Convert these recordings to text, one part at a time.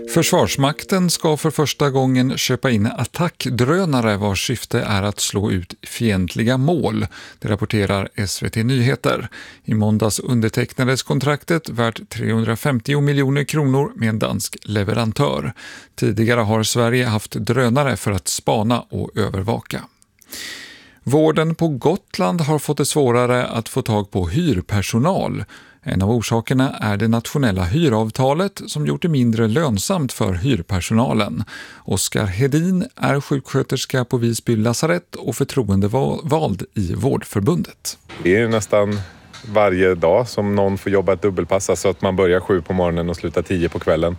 Försvarsmakten ska för första gången köpa in attackdrönare vars syfte är att slå ut fientliga mål, det rapporterar SVT Nyheter. I måndags undertecknades kontraktet värt 350 miljoner kronor med en dansk leverantör. Tidigare har Sverige haft drönare för att spana och övervaka. Vården på Gotland har fått det svårare att få tag på hyrpersonal. En av orsakerna är det nationella hyravtalet som gjort det mindre lönsamt för hyrpersonalen. Oskar Hedin är sjuksköterska på Visby lasarett och förtroendevald i Vårdförbundet. Det är nästan varje dag som någon får jobba ett dubbelpass, alltså att man börjar 7 på morgonen och slutar 10 på kvällen.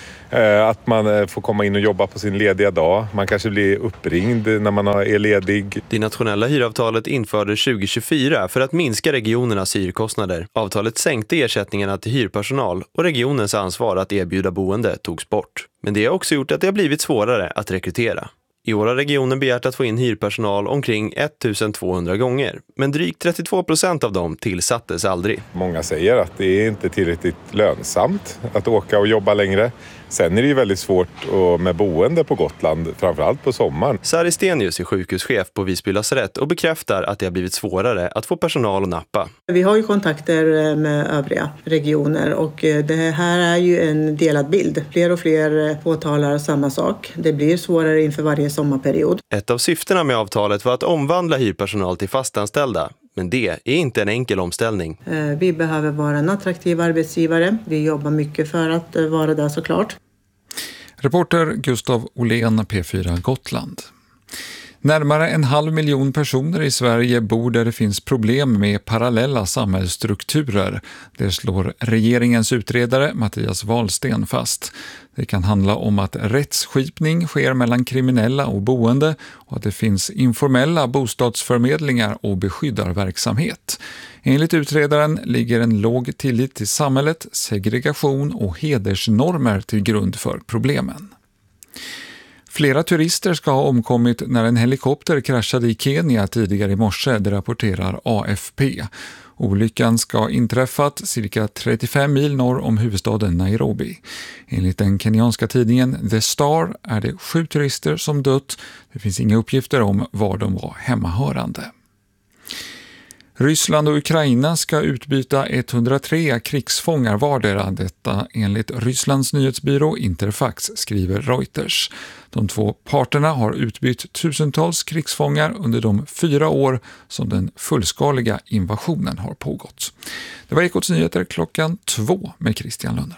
Att man får komma in och jobba på sin lediga dag. Man kanske blir uppringd när man är ledig. Det nationella hyravtalet infördes 2024 för att minska regionernas hyrkostnader. Avtalet sänkte ersättningarna till hyrpersonal och regionens ansvar att erbjuda boende togs bort. Men det har också gjort att det har blivit svårare att rekrytera. I år har regionen begärt att få in hyrpersonal omkring 1200 gånger, men drygt 32% av dem tillsattes aldrig. Många säger att det är inte tillräckligt lönsamt att åka och jobba längre. Sen är det ju väldigt svårt med boende på Gotland, framförallt på sommaren. Sari Stenius är sjukhuschef på Visby lasarett och bekräftar att det har blivit svårare att få personal att nappa. Vi har ju kontakter med övriga regioner och det här är ju en delad bild. Fler och fler påtalar samma sak. Det blir svårare inför varje sommarperiod. Ett av syftena med avtalet var att omvandla hyrpersonal till fastanställda. Men det är inte en enkel omställning. Vi behöver vara en attraktiv arbetsgivare. Vi jobbar mycket för att vara där såklart. Reporter Gustav Åhlén, P4 Gotland. Närmare 500 000 personer i Sverige bor där det finns problem med parallella samhällsstrukturer. Det slår regeringens utredare Mattias Wahlsten fast. Det kan handla om att rättsskipning sker mellan kriminella och boende och att det finns informella bostadsförmedlingar och beskyddarverksamhet. Enligt utredaren ligger en låg tillit till samhället, segregation och hedersnormer till grund för problemen. Flera turister ska ha omkommit när en helikopter kraschade i Kenya tidigare i morse, det rapporterar AFP. Olyckan ska inträffat cirka 35 mil norr om huvudstaden Nairobi. Enligt den kenyanska tidningen The Star är det 7 turister som dött. Det finns inga uppgifter om var de var hemmahörande. Ryssland och Ukraina ska utbyta 103 krigsfångar vardera, detta enligt Rysslands nyhetsbyrå Interfax, skriver Reuters. De 2 parterna har utbytt tusentals krigsfångar under de 4 år som den fullskaliga invasionen har pågått. Det var Ekots nyheter 2:00 med Christian Lönner.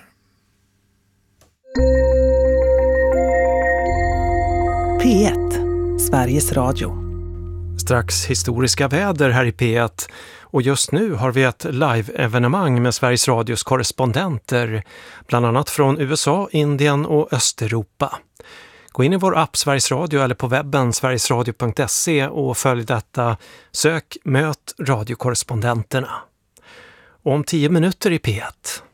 P1, Sveriges Radio. Strax historiska väder här i P1 och just nu har vi ett live-evenemang med Sveriges Radios korrespondenter, bland annat från USA, Indien och Östeuropa. Gå in i vår app Sveriges Radio eller på webben sverigesradio.se och följ detta. Sök Möt radiokorrespondenterna. Och om 10 minuter i P1.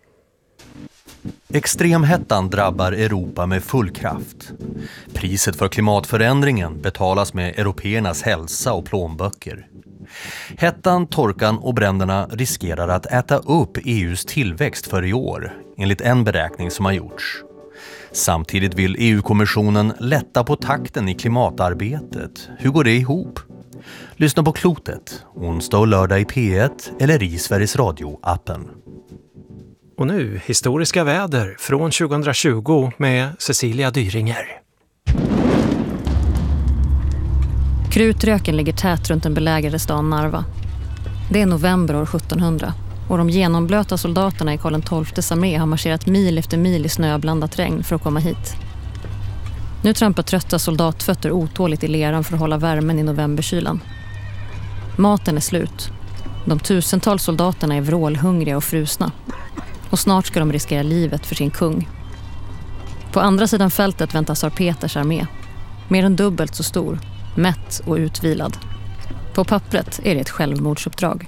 Extremhettan drabbar Europa med full kraft. Priset för klimatförändringen betalas med européernas hälsa och plånböcker. Hettan, torkan och bränderna riskerar att äta upp EUs tillväxt för i år, enligt en beräkning som har gjorts. Samtidigt vill EU-kommissionen lätta på takten i klimatarbetet. Hur går det ihop? Lyssna på Klotet, onsdag och lördag i P1 eller i Sveriges Radio-appen. Och nu historiska väder från 2020 med Cecilia Dyringer. Krutröken ligger tät runt den belägrade stan Narva. Det är november år 1700 och de genomblöta soldaterna i Karl XII:s armé har marscherat mil efter mil i snöblandat regn för att komma hit. Nu trampar trötta soldatfötter otåligt i leran för att hålla värmen i novemberkylan. Maten är slut. De tusentals soldaterna är vrålhungriga och frusna. Och snart ska de riskera livet för sin kung. På andra sidan fältet väntar Tsar Peters armé. Mer än dubbelt så stor, mätt och utvilad. På pappret är det ett självmordsuppdrag.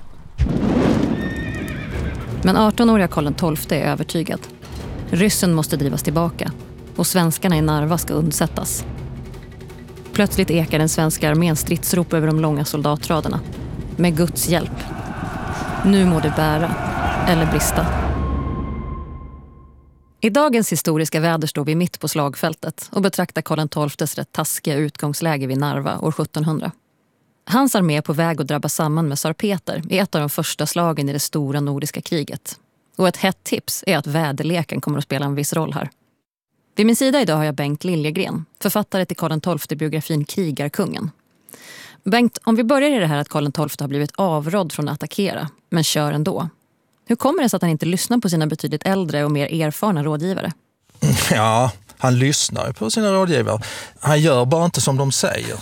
Men 18-åriga Karl XII är övertygad. Ryssen måste drivas tillbaka och svenskarna i Narva ska undsättas. Plötsligt ekar den svenska armén stridsrop över de långa soldatraderna. Med Guds hjälp. Nu må det bära eller brista. I dagens historiska väder står vi mitt på slagfältet och betraktar Karl XIIs rätt taskiga utgångsläge vid Narva år 1700. Hans armé är på väg att drabba samman med Tsar Peter i ett av de första slagen i det stora nordiska kriget. Och ett hett tips är att väderleken kommer att spela en viss roll här. Vid min sida idag har jag Bengt Liljegren, författare till Karl XII-biografin Krigarkungen. Bengt, om vi börjar i det här att Karl XII har blivit avrådd från att attackera, men kör ändå. Hur kommer det sig att han inte lyssnar på sina betydligt äldre och mer erfarna rådgivare? Ja, han lyssnar ju på sina rådgivare. Han gör bara inte som de säger.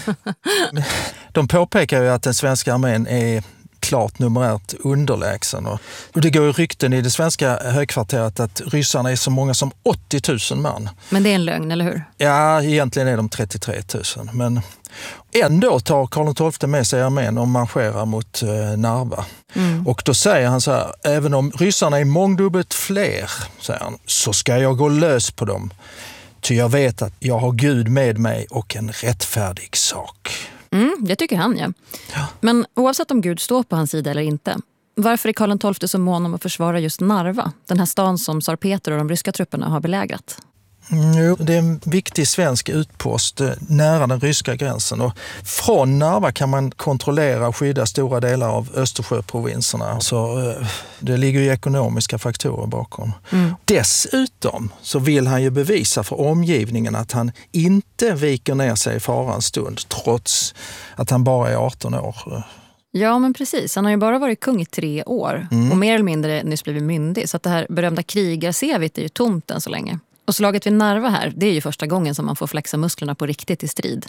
De påpekar ju att den svenska armén är klart numerärt underlägsen. Och det går ju rykten i det svenska högkvarteret att ryssarna är så många som 80 000 man. Men det är en lögn, eller hur? Ja, egentligen är de 33 000. Men ändå tar Karl XII med sig armén och marscherar mot Narva. Och då säger han så här: även om ryssarna är mångdubbelt fler, säger han, så ska jag gå lös på dem. Ty jag vet att jag har Gud med mig och en rättfärdig sak. Det tycker han, ja. Men oavsett om Gud står på hans sida eller inte, varför är Karl XII så mån om att försvara just Narva, den här stan som Tsar Peter och de ryska trupperna har belägrat? Det är en viktig svensk utpost nära den ryska gränsen, och från Narva kan man kontrollera och skydda stora delar av Östersjöprovinserna. Så det ligger ju ekonomiska faktorer bakom. Dessutom så vill han ju bevisa för omgivningen att han inte viker ner sig i farans stund, trots att han bara är 18 år. Ja, men precis. Han har ju bara varit kung i 3 år och mer eller mindre nyss blivit myndig. Så att det här berömda krigarsevet är ju tomt än så länge. Och slaget vid Narva här, det är ju första gången som man får flexa musklerna på riktigt i strid.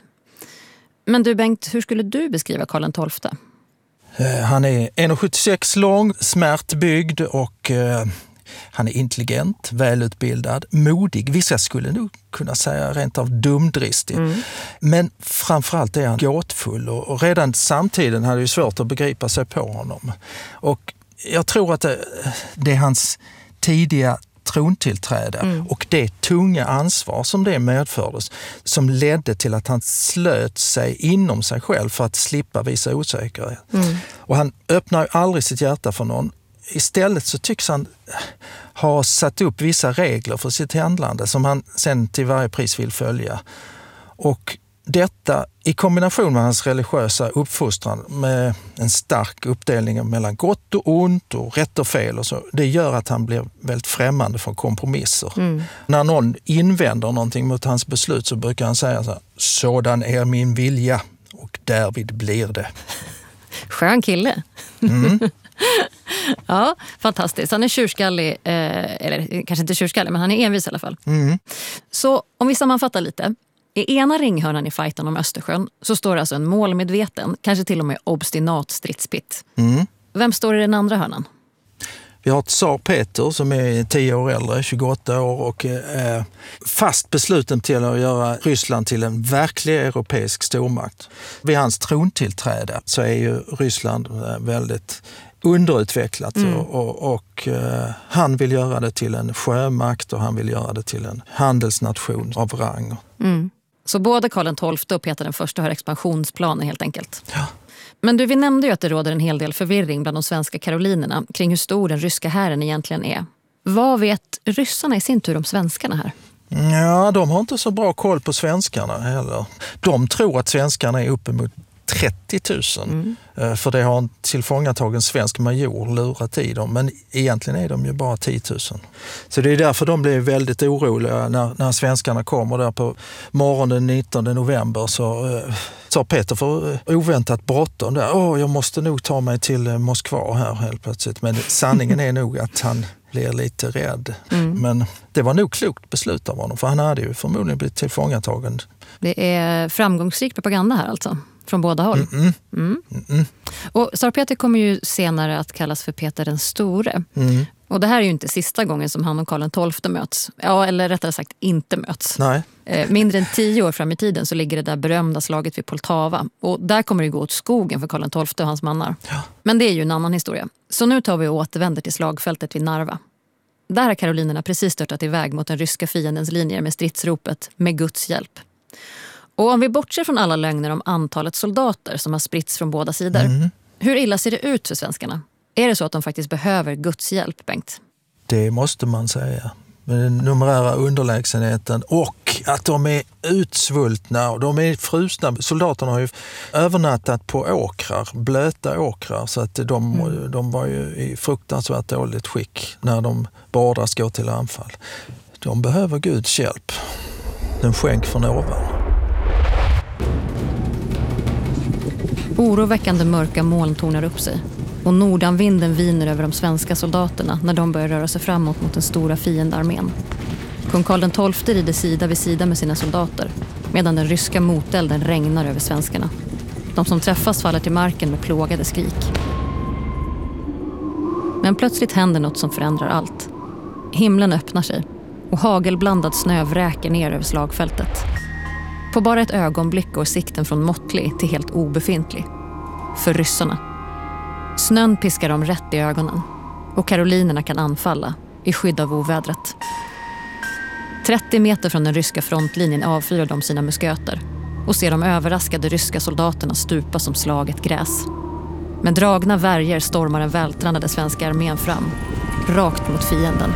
Men du Bengt, hur skulle du beskriva Karl XII? Han är 1,76 lång, smärtbyggd och han är intelligent, välutbildad, modig. Vissa skulle nog kunna säga rent av dumdristig. Men framförallt är han gåtfull och redan samtiden hade ju svårt att begripa sig på honom. Och jag tror att det är hans tidiga trontillträde och det tunga ansvar som det medfördes som ledde till att han slöt sig inom sig själv för att slippa visa osäkerhet. Och han öppnar ju aldrig sitt hjärta för någon. Istället så tycks han ha satt upp vissa regler för sitt handlande som han sen till varje pris vill följa. Och detta i kombination med hans religiösa uppfostran med en stark uppdelning mellan gott och ont och rätt och fel och så, det gör att han blir väldigt främmande för kompromisser. När någon invänder någonting mot hans beslut så brukar han säga så här: sådan är min vilja och därvid blir det. Skön kille. Ja, fantastiskt. Han är tjurskallig, eller kanske inte tjurskallig, men han är envis i alla fall. Så om vi sammanfattar lite. I ena ringhörnan i fighten om Östersjön så står alltså en målmedveten, kanske till och med obstinat stridspitt. Vem står i den andra hörnan? Vi har Tsar Peter som är 10 år äldre, 28 år och fast besluten till att göra Ryssland till en verklig europeisk stormakt. Vid hans trontillträde så är ju Ryssland väldigt underutvecklat och han vill göra det till en sjömakt och han vill göra det till en handelsnation av rang. Så både Karl XII och Peter I har expansionsplaner helt enkelt. Ja. Men du, vi nämnde ju att det råder en hel del förvirring bland de svenska karolinerna kring hur stor den ryska hären egentligen är. Vad vet ryssarna i sin tur om svenskarna här? Ja, de har inte så bra koll på svenskarna heller. De tror att svenskarna är uppemot 30 000. För det har en tillfångatagen svensk major lurat i dem. Men egentligen är de ju bara 10 000. Så det är därför de blir väldigt oroliga när svenskarna kommer där på morgonen den 19 november. Så Peter får oväntat bråttom där. Jag måste nog ta mig till Moskva här helt plötsligt. Men sanningen är nog att han blir lite rädd. Men det var nog klokt beslut av honom. För han hade ju förmodligen blivit tillfångatagen. Det är framgångsrik propaganda här alltså. Från båda håll. Och Tsar Peter kommer ju senare att kallas för Peter den store. Och det här är ju inte sista gången som han och Karl XII möts. Ja, eller rättare sagt inte möts. Nej. Mindre än 10 år fram i tiden så ligger det där berömda slaget vid Poltava. Och där kommer det gå åt skogen för Karl XII och hans mannar. Ja. Men det är ju en annan historia. Så nu tar vi och återvänder till slagfältet vid Narva. Där har karolinerna precis störtat iväg mot den ryska fiendens linjer med stridsropet med Guds hjälp. Och om vi bortser från alla lögner om antalet soldater som har spritts från båda sidor. Hur illa ser det ut för svenskarna? Är det så att de faktiskt behöver Guds hjälp, Bengt? Det måste man säga. med den numerära underlägsenheten och att de är utsvultna och de är frusna. Soldaterna har ju övernattat på åkrar, blöta åkrar, så att de var ju i fruktansvärt dåligt skick när de beordras gå till anfall. De behöver Guds hjälp. Den skänk från ovan. Oroväckande mörka moln tornar upp sig och nordanvinden viner över de svenska soldaterna när de börjar röra sig framåt mot den stora fiendarmén. Kung Karl XII rider sida vid sida med sina soldater medan den ryska motelden regnar över svenskarna. De som träffas faller till marken med plågade skrik. Men plötsligt händer något som förändrar allt. Himlen öppnar sig och hagelblandad snö vräker ner över slagfältet. På bara ett ögonblick går sikten från måttlig till helt obefintlig. För ryssarna. Snön piskar dem rätt i ögonen och karolinerna kan anfalla i skydd av ovädret. 30 meter från den ryska frontlinjen avfyrar de sina musköter och ser de överraskade ryska soldaterna stupa som slaget gräs. Med dragna värjer stormar den vältränade svenska armén fram, rakt mot fienden.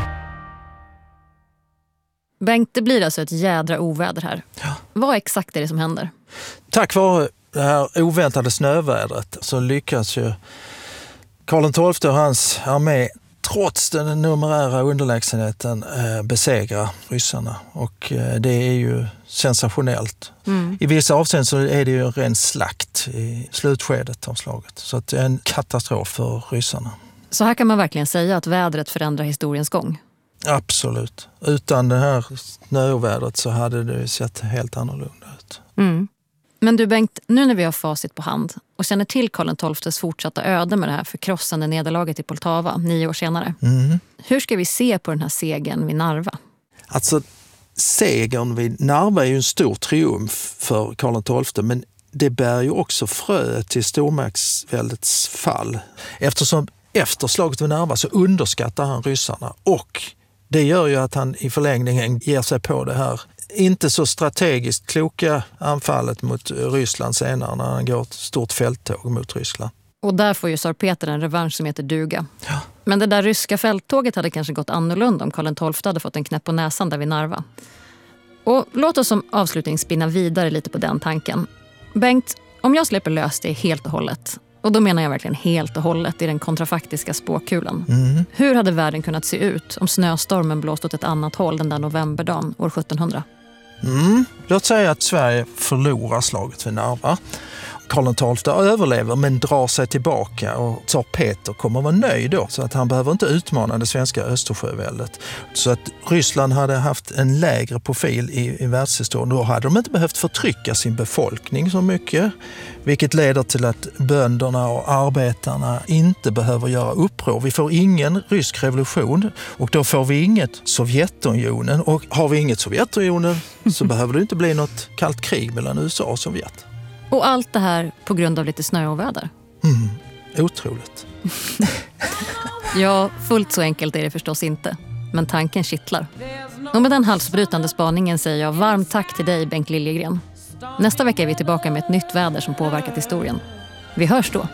Bengt, det blir alltså ett jädra oväder här. Ja. Vad exakt är det som händer? Tack vare det här oväntade snövädret så lyckas ju Karl XII och hans armé trots den numerära underlägsenheten besegra ryssarna. Och det är ju sensationellt. I vissa avseenden så är det ju en ren slakt i slutskedet av slaget. Så att det är en katastrof för ryssarna. Så här kan man verkligen säga att vädret förändrar historiens gång? Absolut. Utan det här snövädret så hade det sett helt annorlunda ut. Men du Bengt, nu när vi har facit på hand och känner till Karl XIIs fortsatta öde med det här förkrossande nederlaget i Poltava 9 år senare. Hur ska vi se på den här segern vid Narva? Alltså, segern vid Narva är ju en stor triumf för Karl XII, men det bär ju också frö till stormaktsväldets fall. Eftersom efter slaget vid Narva så underskattar han ryssarna och det gör ju att han i förlängningen ger sig på det här inte så strategiskt kloka anfallet mot Ryssland senare när han går ett stort fälttåg mot Ryssland. Och där får ju tsar Peter en revansch som heter duga. Ja. Men det där ryska fälttåget hade kanske gått annorlunda om Karl XII hade fått en knäpp på näsan där vid Narva. Och låt oss som avslutning spinna vidare lite på den tanken. Bengt, om jag släpper lös det helt och hållet, och då menar jag verkligen helt och hållet i den kontrafaktiska spåkulan. Hur hade världen kunnat se ut om snöstormen blåst åt ett annat håll den där novemberdagen år 1700? Låt säga att Sverige förlorar slaget vid Narva. Karl XII överlever men drar sig tillbaka och tsar Peter kommer vara nöjd då så att han behöver inte utmana det svenska Östersjöväldet. Så att Ryssland hade haft en lägre profil i världshistorien. Då hade de inte behövt förtrycka sin befolkning så mycket, vilket leder till att bönderna och arbetarna inte behöver göra uppror. Vi får ingen rysk revolution och då får vi inget Sovjetunionen. Och har vi inget Sovjetunionen så behöver det inte bli något kallt krig mellan USA och Sovjet. Och allt det här på grund av lite snö och väder? Otroligt. Ja, fullt så enkelt är det förstås inte. Men tanken kittlar. Och med den halsbrytande spaningen säger jag varmt tack till dig, Bengt Liljegren. Nästa vecka är vi tillbaka med ett nytt väder som påverkat historien. Vi hörs då.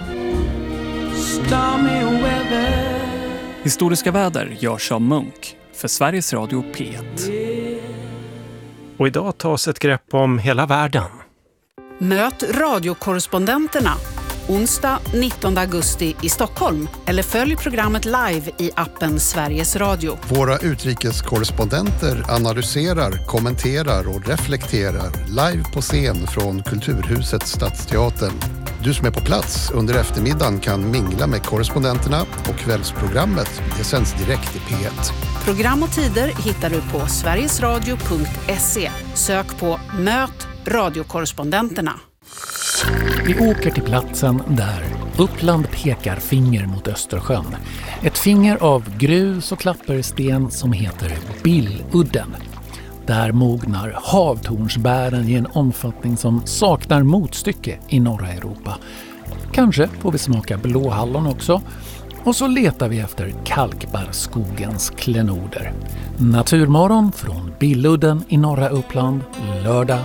Historiska väder görs av Munk för Sveriges Radio P1. Och idag tas ett grepp om hela världen. Möt radiokorrespondenterna onsdag 19 augusti i Stockholm eller följ programmet live i appen Sveriges Radio. Våra utrikeskorrespondenter analyserar, kommenterar och reflekterar live på scen från Kulturhuset Stadsteatern. Du som är på plats under eftermiddagen kan mingla med korrespondenterna och kvällsprogrammet det sänds direkt i P1. Program och tider hittar du på sverigesradio.se. Sök på Möt radiokorrespondenterna. Vi åker till platsen där Uppland pekar finger mot Östersjön. Ett finger av grus och klappersten som heter Billudden. Där mognar havtornsbären i en omfattning som saknar motstycke i norra Europa. Kanske får vi smaka blåhallon också. Och så letar vi efter kalkbarrskogens klenoder. Naturmorgon från Billudden i norra Uppland, lördag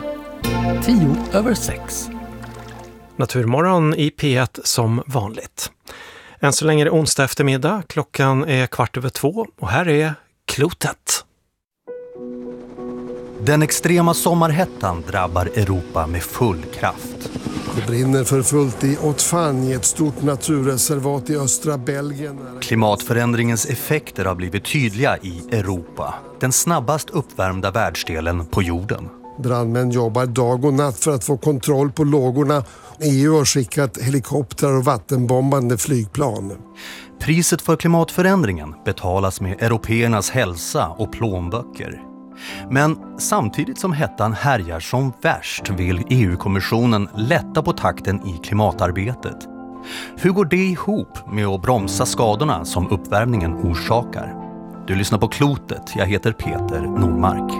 5:10. Naturmorgon i P1 som vanligt. Än så länge är det onsdag eftermiddag, klockan är 1:15 och här är Klotet. Den extrema sommarhettan drabbar Europa med full kraft. Det brinner för fullt i Haute-Fagne, ett stort naturreservat i östra Belgien. Klimatförändringens effekter har blivit tydliga i Europa, den snabbast uppvärmda världsdelen på jorden. Brandmän jobbar dag och natt för att få kontroll på lågorna. EU har skickat helikoptrar och vattenbombande flygplan. Priset för klimatförändringen betalas med européernas hälsa och plånböcker. Men samtidigt som hettan härjar som värst vill EU-kommissionen lätta på takten i klimatarbetet. Hur går det ihop med att bromsa skadorna som uppvärmningen orsakar? Du lyssnar på Klotet, jag heter Peter Nordmark.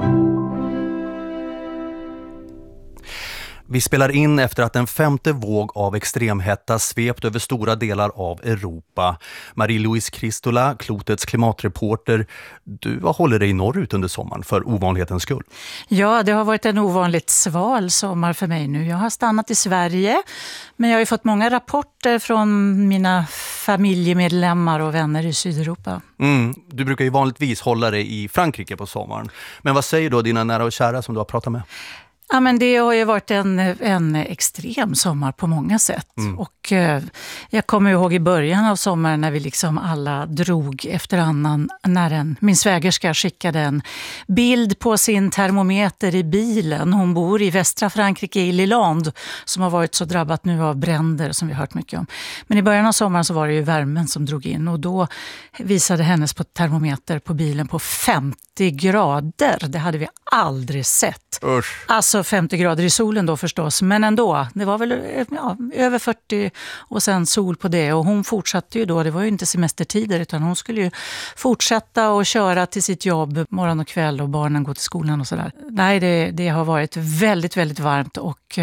Vi spelar in efter att en femte våg av extremhetta svept över stora delar av Europa. Marie-Louise Kristola, Klotets klimatreporter, du håller dig norrut under sommaren för ovanlighetens skull. Ja, det har varit en ovanligt sval sommar för mig nu. Jag har stannat i Sverige, men jag har ju fått många rapporter från mina familjemedlemmar och vänner i Sydeuropa. Du brukar ju vanligtvis hålla dig i Frankrike på sommaren. Men vad säger då dina nära och kära som du har pratat med? Ja, men det har ju varit en extrem sommar på många sätt. Och jag kommer ihåg i början av sommaren när vi liksom alla drog efter annan, när min svägerska skickade en bild på sin termometer i bilen. Hon bor i västra Frankrike, i Lilland, som har varit så drabbat nu av bränder som vi har hört mycket om. Men i början av sommaren så var det ju värmen som drog in, och då visade hennes på termometer på bilen på 50 grader. Det hade vi aldrig sett. Usch. Alltså 50 grader i solen då förstås, men ändå. Det var väl över 40 och sen sol på det. Och hon fortsatte ju då, det var ju inte semestertider, utan hon skulle ju fortsätta och köra till sitt jobb morgon och kväll och barnen går till skolan och sådär. Nej, det har varit väldigt, väldigt varmt och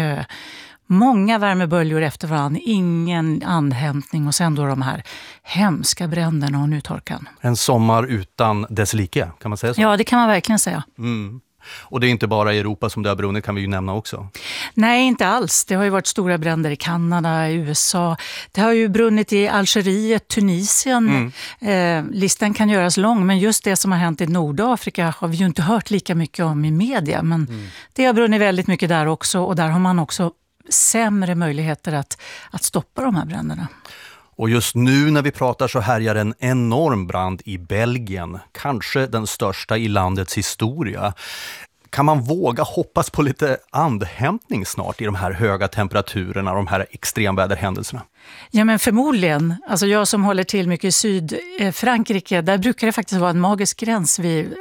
många värmeböljor efter varandra, ingen andhämtning och sen då de här hemska bränderna och nu torkan. En sommar utan dess like, kan man säga så? Ja, det kan man verkligen säga. Och det är inte bara i Europa som det har brunnit, kan vi ju nämna också. Nej, inte alls. Det har ju varit stora bränder i Kanada, i USA. Det har ju brunnit i Algeriet, Tunisien. Listan kan göras lång, men just det som har hänt i Nordafrika har vi ju inte hört lika mycket om i media. Men det har brunnit väldigt mycket där också, och där har man också sämre möjligheter att stoppa de här bränderna. Och just nu när vi pratar så härjar en enorm brand i Belgien, kanske den största i landets historia. Kan man våga hoppas på lite andhämtning snart i de här höga temperaturerna och de här extremväderhändelserna? Ja, men förmodligen. Alltså jag som håller till mycket i Sydfrankrike, där brukar det faktiskt vara en magisk gräns vid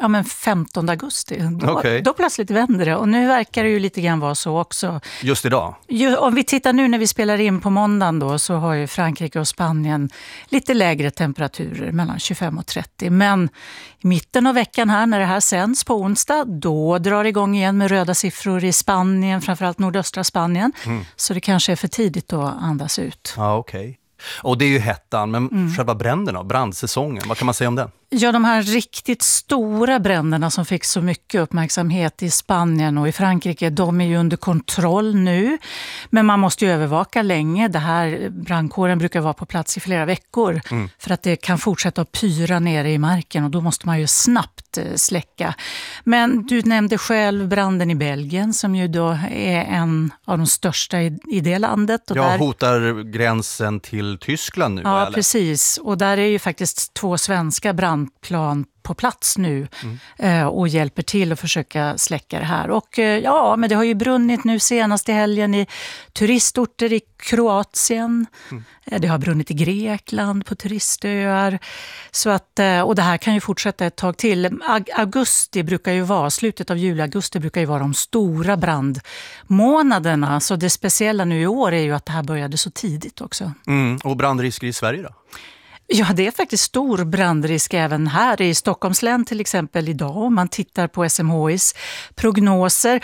15 augusti. Då plötsligt vänder det, och nu verkar det ju lite grann vara så också. Just idag? Om vi tittar nu när vi spelar in på måndagen då, så har ju Frankrike och Spanien lite lägre temperaturer, mellan 25 och 30. Men i mitten av veckan här, när det här sänds på onsdag, då drar det igång igen med röda siffror i Spanien, framförallt nordöstra Spanien. Så det kanske är för tidigt att andas ut. Ja, okej. Och det är ju hettan, men själva bränderna, brandsäsongen, vad kan man säga om den? Ja, de här riktigt stora bränderna som fick så mycket uppmärksamhet i Spanien och i Frankrike, de är ju under kontroll nu. Men man måste ju övervaka länge. Det här brandkåren brukar vara på plats i flera veckor för att det kan fortsätta att pyra nere i marken, och då måste man ju snabbt släcka. Men du nämnde själv branden i Belgien som ju då är en av de största i det landet. Och där hotar gränsen till Tyskland nu. Ja, eller? Precis. Och där är ju faktiskt 2 svenska brandplan på plats nu och hjälper till att försöka släcka det här. Och men det har ju brunnit nu senast i helgen i turistorter i Kroatien. Det har brunnit i Grekland på turistöar. Så att, och det här kan ju fortsätta ett tag till. Augusti brukar ju vara, slutet av juli, augusti brukar ju vara de stora brandmånaderna. Så det speciella nu i år är ju att det här började så tidigt också. Och brandrisker i Sverige då? Ja, det är faktiskt stor brandrisk även här i Stockholms län till exempel idag, om man tittar på SMHIs prognoser.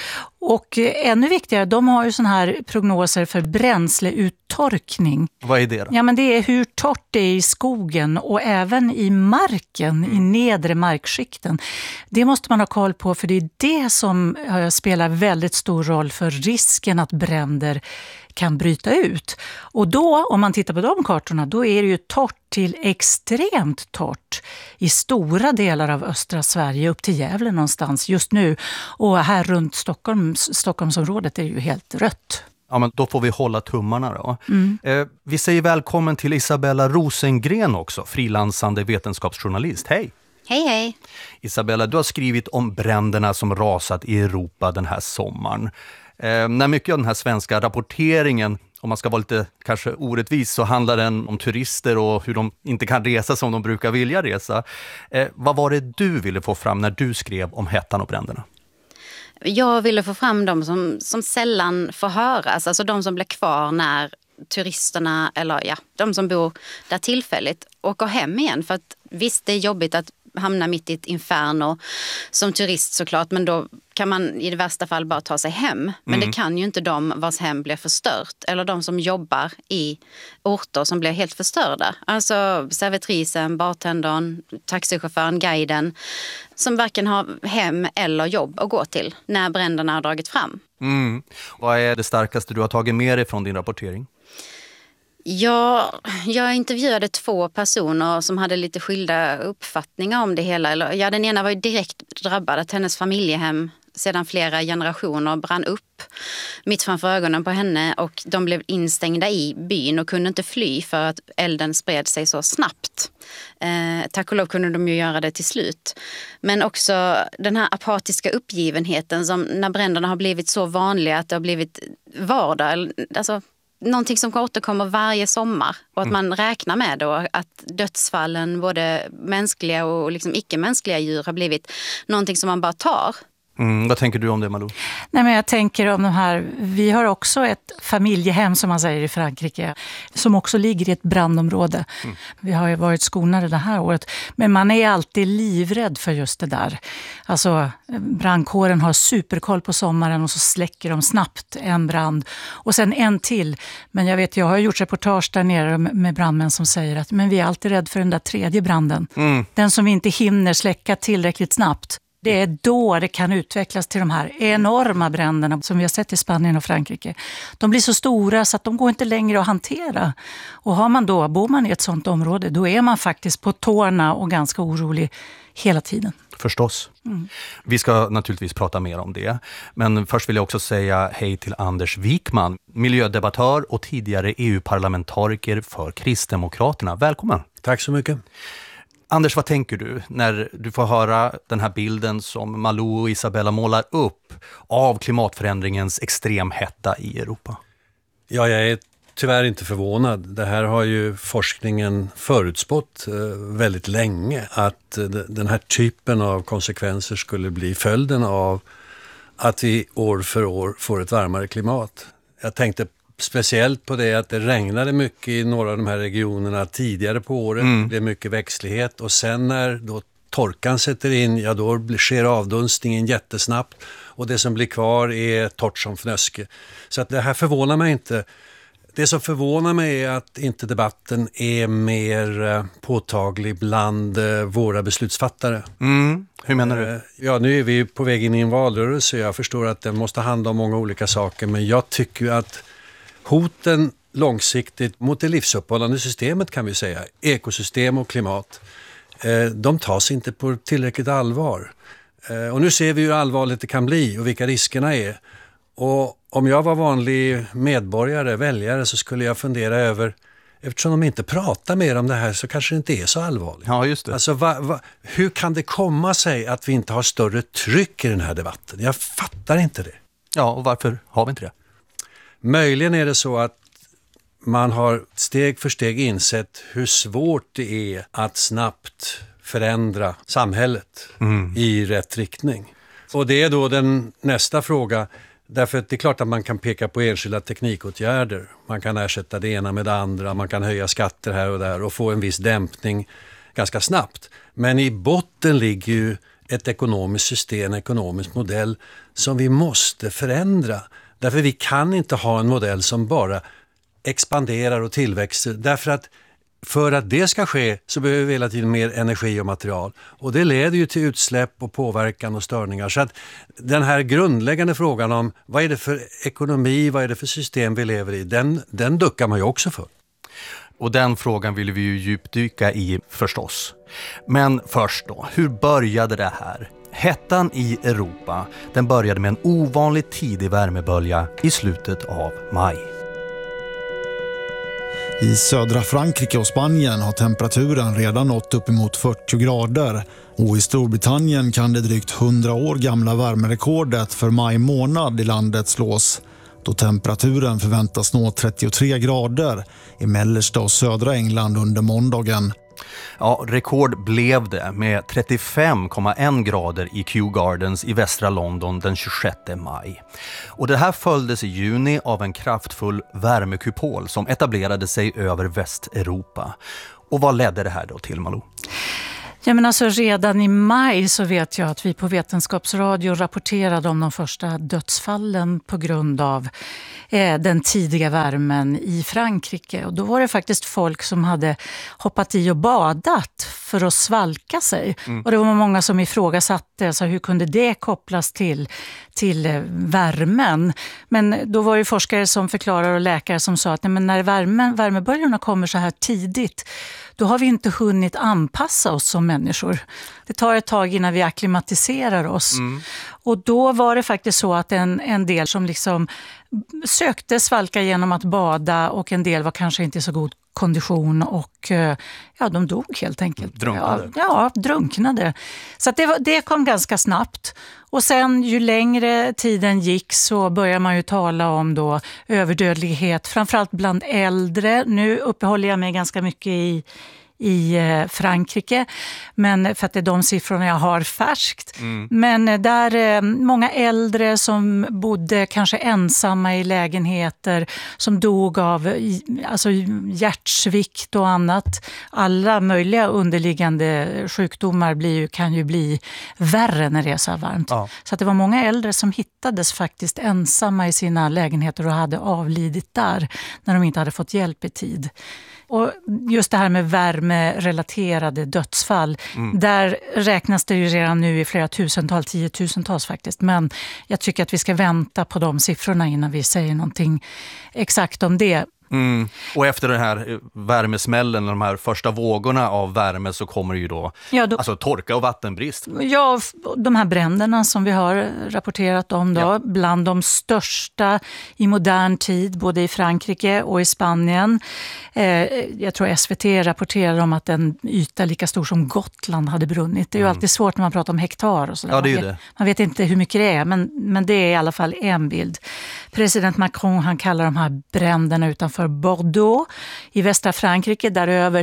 Och ännu viktigare, de har ju såna här prognoser för bränsleuttorkning. Vad är det då? Ja, men det är hur torrt det är i skogen och även i marken, i nedre markskikten. Det måste man ha koll på, för det är det som spelar väldigt stor roll för risken att bränder kan bryta ut. Och då, om man tittar på de kartorna, då är det ju torrt till extremt torrt i stora delar av östra Sverige, upp till Gävle någonstans just nu. Och här runt Stockholmsområdet är det ju helt rött. Ja, men då får vi hålla tummarna då. Vi säger välkommen till Isabella Rosengren också, frilansande vetenskapsjournalist. Hej! Hej, hej. Isabella, du har skrivit om bränderna som rasat i Europa den här sommaren. När mycket av den här svenska rapporteringen, om man ska vara lite kanske orättvis, så handlar den om turister och hur de inte kan resa som de brukar vilja resa. Vad var det du ville få fram när du skrev om hettan och bränderna? Jag ville få fram de som sällan får höras, alltså de som blir kvar när turisterna, eller de som bor där tillfälligt, åker hem igen. För att visst, det är jobbigt att hamna mitt i ett inferno som turist såklart, men då kan man i det värsta fall bara ta sig hem. Men det kan ju inte de vars hem blir förstört, eller de som jobbar i orter som blir helt förstörda. Alltså servitrisen, bartendern, taxichauffören, guiden, som varken har hem eller jobb att gå till när bränderna har dragit fram. Vad är det starkaste du har tagit med dig från din rapportering? Jag intervjuade 2 personer som hade lite skilda uppfattningar om det hela. Den ena var ju direkt drabbad, att hennes familjehem sedan flera generationer brann upp mitt framför ögonen på henne, och de blev instängda i byn och kunde inte fly för att elden spred sig så snabbt. Tack och lov kunde de ju göra det till slut. Men också den här apatiska uppgivenheten som när bränderna har blivit så vanliga att det har blivit vardag, alltså någonting som återkommer varje sommar, och att man räknar med då att dödsfallen, både mänskliga och liksom icke-mänskliga djur, har blivit någonting som man bara tar. Vad tänker du om det, Malou? Nej, men jag tänker om de här, vi har också ett familjehem som man säger i Frankrike, som också ligger i ett brandområde. Vi har ju varit skonade det här året, men man är alltid livrädd för just det där. Alltså brandkåren har superkoll på sommaren och så släcker de snabbt en brand och sen en till. Men jag har gjort reportage där nere med brandmän som säger att men vi är alltid rädd för den där 3:e branden. Den som vi inte hinner släcka tillräckligt snabbt. Det är då det kan utvecklas till de här enorma bränderna som vi har sett i Spanien och Frankrike. De blir så stora så att de går inte längre att hantera. Och bor man i ett sånt område, då är man faktiskt på tårna och ganska orolig hela tiden. Förstås. Vi ska naturligtvis prata mer om det. Men först vill jag också säga hej till Anders Wikman, miljödebattör och tidigare EU-parlamentariker för Kristdemokraterna. Välkommen. Tack så mycket. Anders, vad tänker du när du får höra den här bilden som Malou och Isabella målar upp av klimatförändringens extremhetta i Europa? Ja, jag är tyvärr inte förvånad. Det här har ju forskningen förutspått väldigt länge, att den här typen av konsekvenser skulle bli följden av att vi år för år får ett varmare klimat. Jag tänkte speciellt på det att det regnade mycket i några av de här regionerna tidigare på året. Det blev mycket växtlighet, och sen när då torkan sätter in, då sker avdunstningen jättesnabbt och det som blir kvar är torrt som fnöske. Så att det här förvånar mig inte. Det som förvånar mig är att inte debatten är mer påtaglig bland våra beslutsfattare. Hur menar du? Ja, nu är vi på väg in i en valrörelse. Jag förstår att den måste handla om många olika saker, men jag tycker att hoten långsiktigt mot det livsuppehållande systemet, kan vi säga, ekosystem och klimat, de tas inte på tillräckligt allvar. Och nu ser vi hur allvarligt det kan bli och vilka riskerna är. Och om jag var vanlig medborgare, väljare, så skulle jag fundera över, eftersom de inte pratar mer om det här så kanske det inte är så allvarligt. Ja, just det. Alltså, hur kan det komma sig att vi inte har större tryck i den här debatten? Jag fattar inte det. Ja, och varför har vi inte det? Möjligen är det så att man har steg för steg insett hur svårt det är att snabbt förändra samhället i rätt riktning. Och det är då den nästa fråga, därför att det är klart att man kan peka på enskilda teknikåtgärder. Man kan ersätta det ena med det andra, man kan höja skatter här och där och få en viss dämpning ganska snabbt. Men i botten ligger ju ett ekonomiskt system, en ekonomisk modell som vi måste förändra. Därför vi kan inte ha en modell som bara expanderar och tillväxer. Därför att för att det ska ske så behöver vi hela tiden mer energi och material. Och det leder ju till utsläpp och påverkan och störningar. Så att den här grundläggande frågan om vad är det för ekonomi, vad är det för system vi lever i, den duckar man ju också för. Och den frågan vill vi ju djupdyka i förstås. Men först då, hur började det här? Hettan i Europa, den började med en ovanligt tidig värmebölja i slutet av maj. I södra Frankrike och Spanien har temperaturen redan nått uppemot 40 grader. Och i Storbritannien kan det drygt 100 år gamla värmerekordet för maj månad i landet slås. Då temperaturen förväntas nå 33 grader i mellersta och södra England under måndagen. Ja, rekord blev det med 35,1 grader i Kew Gardens i västra London den 26 maj. Och det här följdes i juni av en kraftfull värmekupol som etablerade sig över Västeuropa. Och vad ledde det här då till, Malou? Ja, men alltså redan i maj så vet jag att vi på Vetenskapsradio rapporterade om de första dödsfallen på grund av den tidiga värmen i Frankrike. Och då var det faktiskt folk som hade hoppat i och badat för att svalka sig. Och det var många som ifrågasatte alltså, hur kunde det kopplas till värmen. Men då var det forskare som förklarar och läkare som sa att nej, men när värmeböljorna kommer så här tidigt, då har vi inte hunnit anpassa oss som människor. Det tar ett tag innan vi akklimatiserar oss. Och då var det faktiskt så att en del som liksom sökte svalka genom att bada och en del var kanske inte i så god kondition och ja, de dog helt enkelt. Drunknade? Ja, drunknade. Så att det kom ganska snabbt. Och sen ju längre tiden gick så börjar man ju tala om då överdödlighet, framförallt bland äldre. Nu uppehåller jag mig ganska mycket i Frankrike, men för att det är de siffrorna jag har färskt. Men där många äldre som bodde kanske ensamma i lägenheter som dog av alltså hjärtsvikt och annat. Alla möjliga underliggande sjukdomar kan ju bli värre när det är så här varmt. Ja. Så att det var många äldre som hittades faktiskt ensamma i sina lägenheter och hade avlidit där när de inte hade fått hjälp i tid. Och just det här med värmerelaterade dödsfall, där räknas det ju redan nu i flera tusentals, 10-tusentals faktiskt. Men jag tycker att vi ska vänta på de siffrorna innan vi säger någonting exakt om det. Och efter den här värmesmällen, de här första vågorna av värme, så kommer ju då alltså torka och vattenbrist. Ja, de här bränderna som vi har rapporterat om då, bland de största i modern tid, både i Frankrike och i Spanien. Jag tror SVT rapporterade om att en yta lika stor som Gotland hade brunnit. Det är ju alltid svårt när man pratar om hektar och sådär. Ja, det är det. Man vet inte hur mycket det är, men det är i alla fall en bild. President Macron, han kallar de här bränderna utanför Bordeaux i västra Frankrike, där över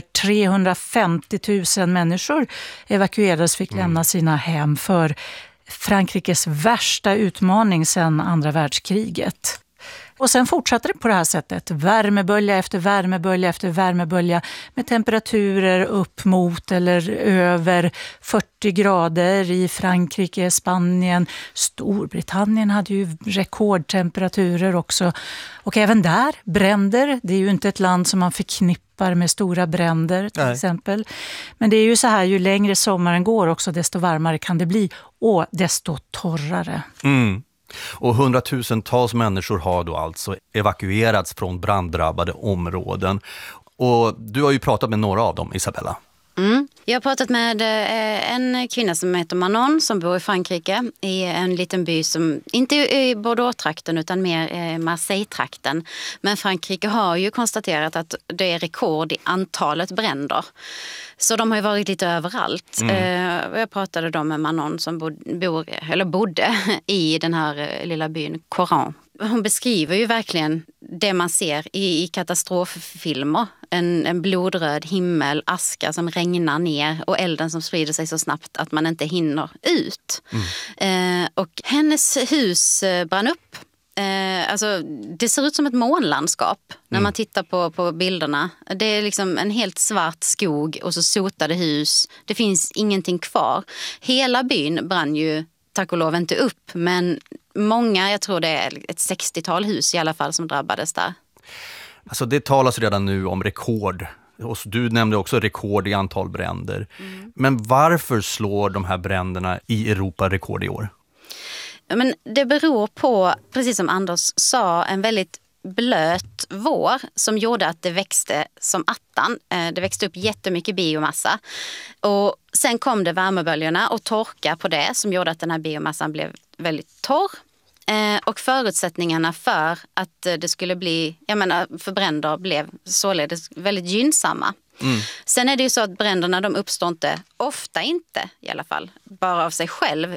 350 000 människor evakuerades, fick lämna sina hem för Frankrikes värsta utmaning sedan andra världskriget. Och sen fortsatte det på det här sättet, värmebölja efter värmebölja efter värmebölja med temperaturer upp mot eller över 40 grader i Frankrike, Spanien. Storbritannien hade ju rekordtemperaturer också. Och även där, bränder, det är ju inte ett land som man förknippar med stora bränder till exempel. Men det är ju så här, ju längre sommaren går också, desto varmare kan det bli och desto torrare. Och hundratusentals människor har då alltså evakuerats från branddrabbade områden. Och du har ju pratat med några av dem, Isabella. Jag har pratat med en kvinna som heter Manon som bor i Frankrike i en liten by som inte är i Bordeaux-trakten utan mer Marseille-trakten. Men Frankrike har ju konstaterat att det är rekord i antalet bränder. Så de har ju varit lite överallt. Jag pratade då med Manon som bodde i den här lilla byn Coran. Hon beskriver ju verkligen det man ser i katastroffilmer. En blodröd himmel, aska som regnar ner och elden som sprider sig så snabbt att man inte hinner ut. Och hennes hus brann upp Alltså, det ser ut som ett månlandskap när man tittar på bilderna. Det är liksom en helt svart skog och så sotade hus. Det finns ingenting kvar. Hela byn brann ju tack och lov inte upp, men många, jag tror det är ett 60-tal hus i alla fall som drabbades där. Alltså det talas redan nu om rekord. Och du nämnde också rekord i antal bränder. Men varför slår de här bränderna i Europa rekord i år? Men det beror på, precis som Anders sa, en väldigt blöt vår som gjorde att det växte som attan. Det växte upp jättemycket biomassa. Och sen kom det värmeböljorna och torka på det som gjorde att den här biomassan blev väldigt torr. Och förutsättningarna för att det skulle bli, för bränder blev således väldigt gynnsamma. Sen är det ju så att bränderna, de uppstår inte, ofta inte i alla fall, bara av sig själv.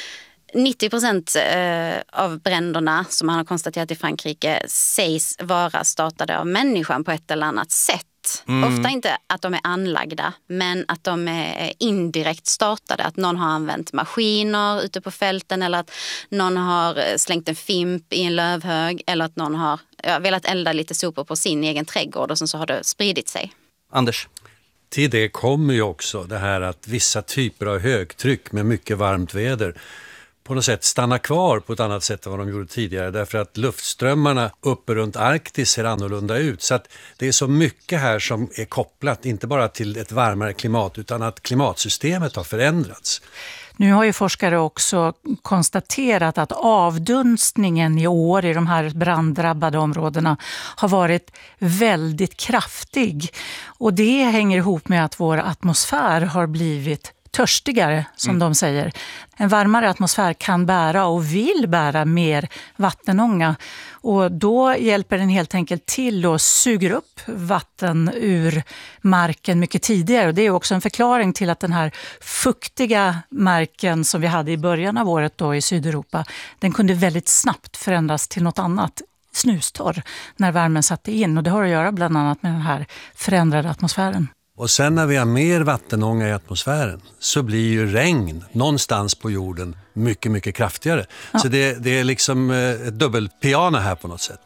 90% av bränderna som man har konstaterat i Frankrike sägs vara startade av människan på ett eller annat sätt. Ofta inte att de är anlagda, men att de är indirekt startade. Att någon har använt maskiner ute på fälten, eller att någon har slängt en fimp i en lövhög, eller att någon har velat elda lite sopor på sin egen trädgård och sen så har det spridit sig. Anders? Till det kommer ju också det här att vissa typer av högtryck med mycket varmt väder på något sätt stannar kvar på ett annat sätt än vad de gjorde tidigare, därför att luftströmmarna uppe runt Arktis ser annorlunda ut. Så att det är så mycket här som är kopplat inte bara till ett varmare klimat utan att klimatsystemet har förändrats. Nu har ju forskare också konstaterat att avdunstningen i år i de här branddrabbade områdena har varit väldigt kraftig. Och det hänger ihop med att vår atmosfär har blivit törstigare, som de säger. En varmare atmosfär kan bära och vill bära mer vattenånga. Och då hjälper den helt enkelt till och suger upp vatten ur marken mycket tidigare. Och det är också en förklaring till att den här fuktiga marken som vi hade i början av året då i Sydeuropa, den kunde väldigt snabbt förändras till något annat, snustorr, när värmen satte in. Och det har att göra bland annat med den här förändrade atmosfären. Och sen när vi har mer vattenånga i atmosfären så blir ju regn någonstans på jorden mycket, mycket kraftigare. Ja. Så det är liksom ett dubbelpiano här på något sätt.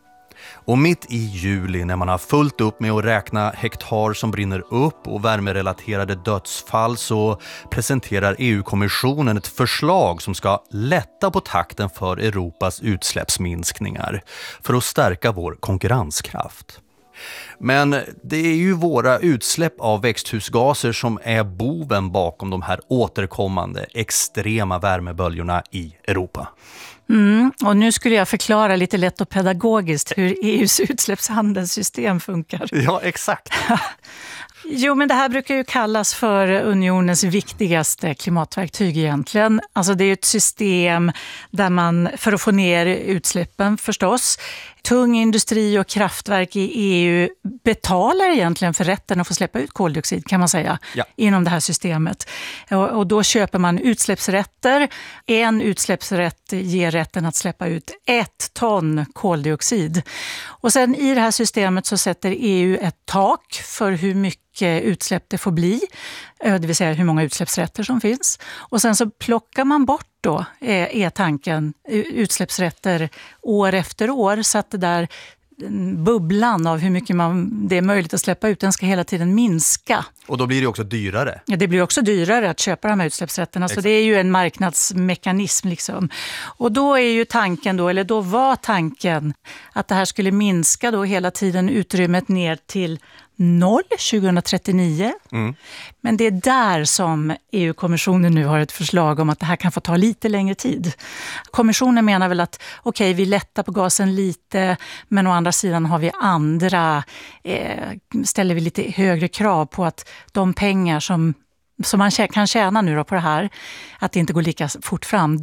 Och mitt i juli, när man har fullt upp med att räkna hektar som brinner upp och värmerelaterade dödsfall, så presenterar EU-kommissionen ett förslag som ska lätta på takten för Europas utsläppsminskningar för att stärka vår konkurrenskraft. Men det är ju våra utsläpp av växthusgaser som är boven bakom de här återkommande extrema värmeböljorna i Europa. Och nu skulle jag förklara lite lätt och pedagogiskt hur EUs utsläppshandelssystem funkar. Ja, exakt. Jo, men det här brukar ju kallas för unionens viktigaste klimatverktyg egentligen. Alltså det är ett system där man, för att få ner utsläppen förstås, tung industri och kraftverk i EU betalar egentligen för rätten att få släppa ut koldioxid, kan man säga, inom det här systemet. Och då köper man utsläppsrätter. En utsläppsrätt ger rätten att släppa ut 1 ton koldioxid. Och sen i det här systemet så sätter EU ett tak för hur mycket utsläpp det får bli, det vill säga hur många utsläppsrätter som finns. Och sen så plockar man bort då, är tanken, utsläppsrätter år efter år, så att det där bubblan av hur mycket det är möjligt att släppa ut, den ska hela tiden minska. Och då blir det också dyrare. Ja, det blir också dyrare att köpa de här utsläppsrätterna. Så det är ju en marknadsmekanism liksom. Och då är ju tanken då, eller då var tanken att det här skulle minska då hela tiden utrymmet ner till 0 2039. Men det är där som EU-kommissionen nu har ett förslag om att det här kan få ta lite längre tid. Kommissionen menar väl att okej, vi lättar på gasen lite, men å andra sidan har vi ställer vi lite högre krav på att de pengar som man kan tjäna nu då på det här, att det inte går lika fort fram,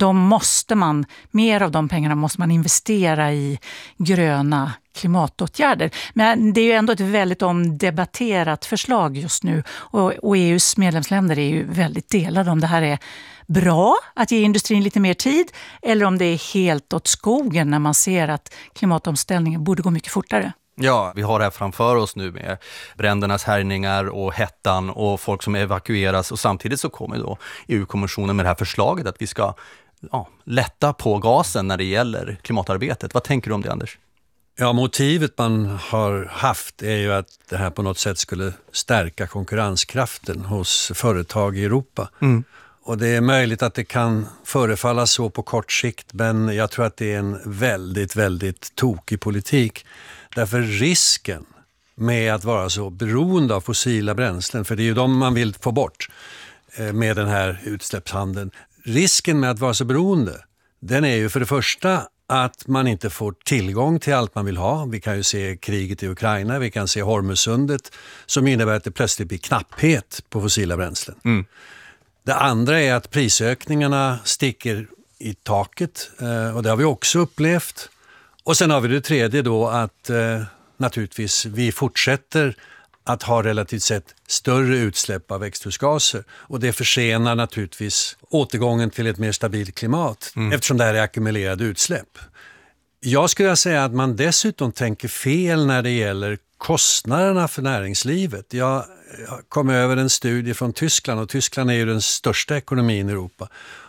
mer av de pengarna måste man investera i gröna klimatåtgärder. Men det är ju ändå ett väldigt omdebatterat förslag just nu, och EUs medlemsländer är ju väldigt delade om det här är bra att ge industrin lite mer tid, eller om det är helt åt skogen när man ser att klimatomställningen borde gå mycket fortare. Ja, vi har det här framför oss nu med brändernas härjningar och hettan och folk som evakueras, och samtidigt så kommer då EU-kommissionen med det här förslaget att vi ska lätta på gasen när det gäller klimatarbetet. Vad tänker du om det, Anders? Ja, motivet man har haft är ju att det här på något sätt skulle stärka konkurrenskraften hos företag i Europa. Mm. Och det är möjligt att det kan förefalla så på kort sikt, men jag tror att det är en väldigt, väldigt tokig politik. Därför risken med att vara så beroende av fossila bränslen, för det är ju de man vill få bort med den här utsläppshandeln. Risken med att vara så beroende, den är ju för det första att man inte får tillgång till allt man vill ha. Vi kan ju se kriget i Ukraina, vi kan se Hormuzsundet som innebär att det plötsligt blir knapphet på fossila bränslen. Mm. Det andra är att prisökningarna sticker i taket och det har vi också upplevt. Och sen har vi det tredje då att naturligtvis vi fortsätter att ha relativt sett större utsläpp av växthusgaser. Och det försenar naturligtvis återgången till ett mer stabilt klimat eftersom det här är ackumulerade utsläpp. Jag skulle säga att man dessutom tänker fel när det gäller kostnaderna för näringslivet. Jag kom över en studie från Tyskland och Tyskland är ju den största ekonomin i Europa.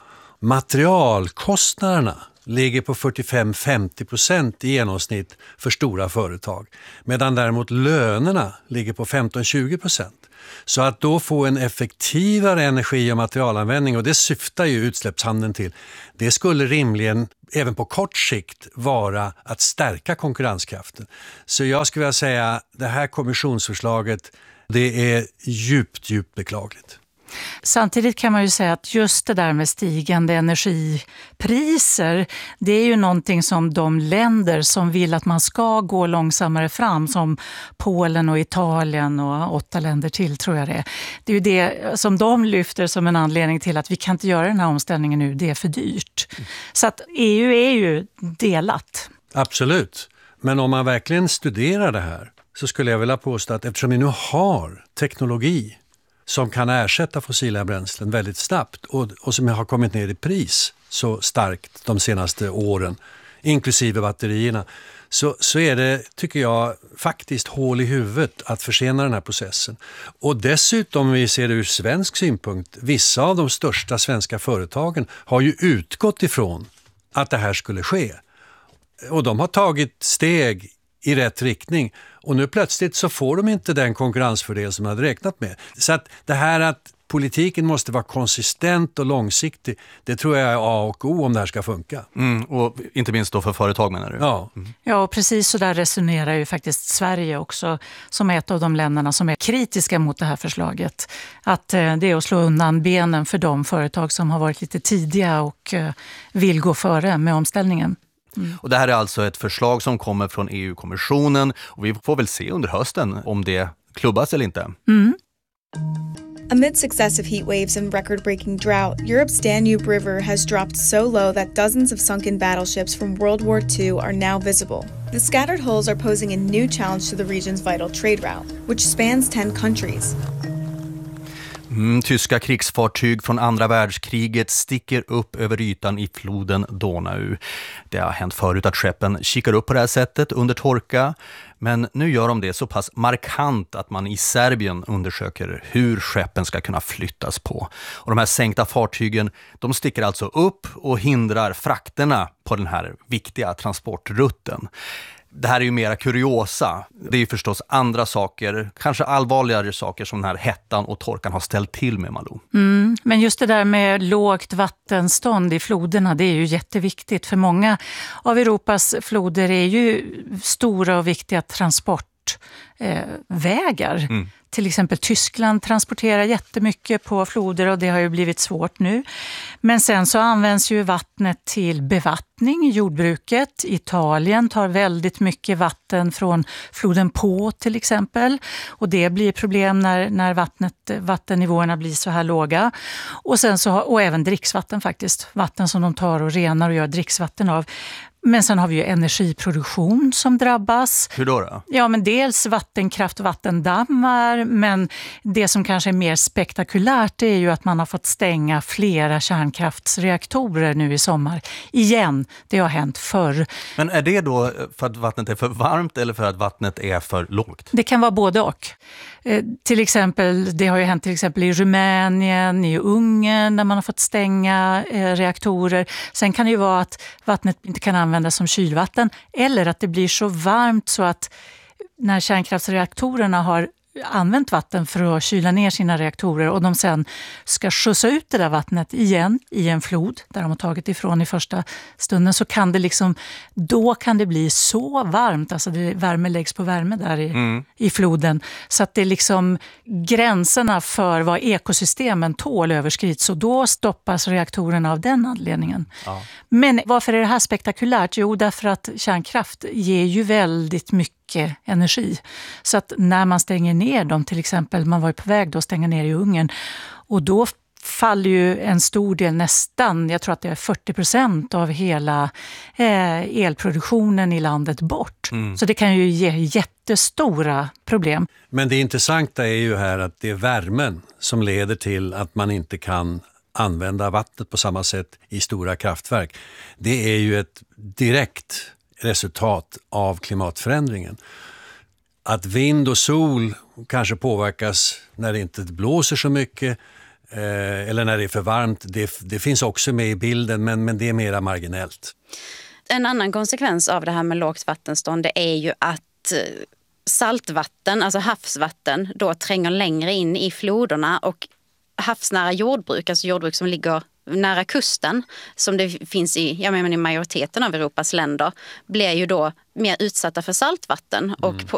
Materialkostnaderna ligger på 45-50% i genomsnitt för stora företag. Medan däremot lönerna ligger på 15-20%. Så att då få en effektivare energi- och materialanvändning, och det syftar ju utsläppshandeln till, det skulle rimligen även på kort sikt vara att stärka konkurrenskraften. Så jag skulle vilja säga att det här kommissionsförslaget, det är djupt beklagligt. Samtidigt kan man ju säga att just det där med stigande energipriser, det är ju någonting som de länder som vill att man ska gå långsammare fram, som Polen och Italien och 8 länder till tror jag det är. Det är ju det som de lyfter som en anledning till att vi kan inte göra den här omställningen nu, det är för dyrt. Så att EU är ju delat. Absolut, men om man verkligen studerar det här så skulle jag vilja påstå att eftersom vi nu har teknologi som kan ersätta fossila bränslen väldigt snabbt och som har kommit ner i pris så starkt de senaste åren, inklusive batterierna, så är det, tycker jag, faktiskt hål i huvudet att försena den här processen. Och dessutom, om vi ser det ur svensk synpunkt, vissa av de största svenska företagen har ju utgått ifrån att det här skulle ske. Och de har tagit steg i rätt riktning. Och nu plötsligt så får de inte den konkurrensfördel som de hade räknat med. Så att det här att politiken måste vara konsistent och långsiktig, det tror jag är A och O om det här ska funka. Och inte minst då för företag, menar du? Ja. Ja, och precis så där resonerar ju faktiskt Sverige också, som ett av de länderna som är kritiska mot det här förslaget. Att det är att slå undan benen för de företag som har varit lite tidiga och vill gå före med omställningen. Och det här är alltså ett förslag som kommer från EU-kommissionen och vi får väl se under hösten om det klubbas eller inte. Amid successive heat waves and record-breaking drought, Europe's Danube River has dropped so low that dozens of sunken battleships from World War II are now visible. The scattered hulls are posing a new challenge to the region's vital trade route, which spans 10 countries. Tyska krigsfartyg från andra världskriget sticker upp över ytan i floden Donau. Det har hänt förut att skeppen kikar upp på det här sättet under torka, men nu gör de det så pass markant att man i Serbien undersöker hur skeppen ska kunna flyttas på. Och de här sänkta fartygen, de sticker alltså upp och hindrar frakterna på den här viktiga transportrutten. Det här är ju mera kuriosa. Det är ju förstås andra saker, kanske allvarligare saker som den här hettan och torkan har ställt till med, Malou. Men just det där med lågt vattenstånd i floderna, det är ju jätteviktigt. För många av Europas floder är ju stora och viktiga transportvägar. Till exempel Tyskland transporterar jättemycket på floder och det har ju blivit svårt nu. Men sen så används ju vattnet till bevattning i jordbruket. Italien tar väldigt mycket vatten från floden På till exempel. Och det blir problem när vattennivåerna blir så här låga. Och, sen så, och även dricksvatten faktiskt. Vatten som de tar och renar och gör dricksvatten av. Men sen har vi ju energiproduktion som drabbas. Hur då? Ja, men dels vattenkraft och vattendammar, men det som kanske är mer spektakulärt är ju att man har fått stänga flera kärnkraftsreaktorer nu i sommar. Igen, det har hänt förr. Men är det då för att vattnet är för varmt eller för att vattnet är för lågt? Det kan vara både och. Till exempel, det har ju hänt till exempel i Rumänien, i Ungern där man har fått stänga reaktorer. Sen kan det ju vara att vattnet inte kan användas som kylvatten eller att det blir så varmt så att när kärnkraftsreaktorerna har använt vatten för att kyla ner sina reaktorer och de sen ska skjutsa ut det där vattnet igen i en flod där de har tagit ifrån i första stunden, så kan det liksom, då kan det bli så varmt, alltså värme läggs på värme där i floden, så att det liksom gränserna för vad ekosystemen tål överskrids och då stoppas reaktorerna av den anledningen. Ja. Men varför är det här spektakulärt? Jo, därför att kärnkraft ger ju väldigt mycket energi. Så att när man stänger ner dem, till exempel, man var ju på väg då att stänga ner i Ungern, och då faller ju en stor del, nästan, jag tror att det är 40% av hela elproduktionen i landet bort. Så det kan ju ge jättestora problem. Men det intressanta är ju här att det är värmen som leder till att man inte kan använda vattnet på samma sätt i stora kraftverk. Det är ju ett direkt resultat av klimatförändringen. Att vind och sol kanske påverkas när det inte blåser så mycket eller när det är för varmt, det finns också med i bilden, men det är mera marginellt. En annan konsekvens av det här med lågt vattenstånd, det är ju att saltvatten, alltså havsvatten, då tränger längre in i floderna, och havsnära jordbruk, alltså jordbruk som ligger nära kusten, som det finns i majoriteten av Europas länder, blir ju då mer utsatta för saltvatten. Och